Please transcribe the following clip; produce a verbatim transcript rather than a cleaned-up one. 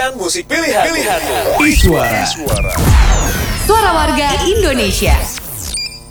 Saksikan musik pilihan. Pilihan. Iswara. Iswara. Suara warga Indonesia.